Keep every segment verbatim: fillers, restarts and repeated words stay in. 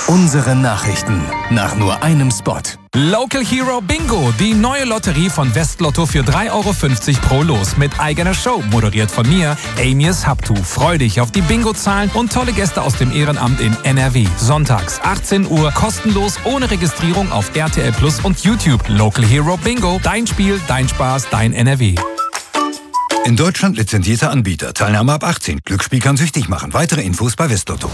Unsere Nachrichten nach nur einem Spot. Local Hero Bingo, die neue Lotterie von Westlotto für drei Euro fünfzig pro Los mit eigener Show, moderiert von mir, Amias Habtu. Freu dich auf die Bingo-Zahlen und tolle Gäste aus dem Ehrenamt in N R W. Sonntags achtzehn Uhr, kostenlos, ohne Registrierung auf R T L Plus und YouTube. Local Hero Bingo, dein Spiel, dein Spaß, dein N R W. In Deutschland lizenzierter Anbieter. Teilnahme ab achtzehn. Glücksspiel kann süchtig machen. Weitere Infos bei Westlotto.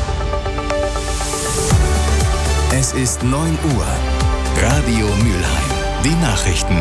Es ist neun Uhr. Radio Mülheim. Die Nachrichten.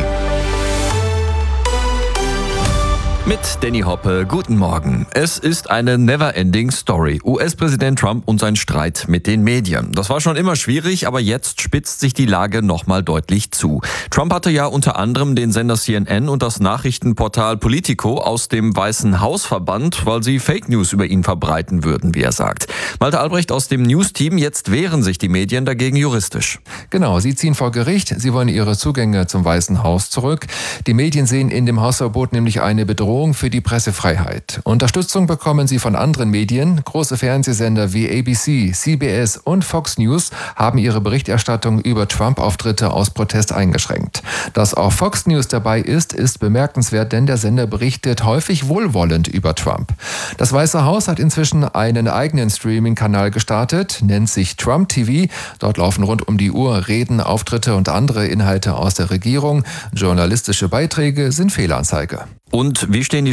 Mit Danny Hoppe, guten Morgen. Es ist eine never-ending Story. U S-Präsident Trump und sein Streit mit den Medien. Das war schon immer schwierig, aber jetzt spitzt sich die Lage nochmal deutlich zu. Trump hatte ja unter anderem den Sender C N N und das Nachrichtenportal Politico aus dem Weißen Haus verbannt, weil sie Fake News über ihn verbreiten würden, wie er sagt. Malte Albrecht aus dem News-Team, jetzt wehren sich die Medien dagegen juristisch. Genau, sie ziehen vor Gericht, sie wollen ihre Zugänge zum Weißen Haus zurück. Die Medien sehen in dem Hausverbot nämlich eine Bedrohung für die Pressefreiheit. Unterstützung bekommen sie von anderen Medien. Große Fernsehsender wie A B C, C B S und Fox News haben ihre Berichterstattung über Trump-Auftritte aus Protest eingeschränkt. Dass auch Fox News dabei ist, ist bemerkenswert, denn der Sender berichtet häufig wohlwollend über Trump. Das Weiße Haus hat inzwischen einen eigenen Streaming-Kanal gestartet, nennt sich Trump T V. Dort laufen rund um die Uhr Reden, Auftritte und andere Inhalte aus der Regierung. Journalistische Beiträge sind Fehlanzeige. Und wie stehen die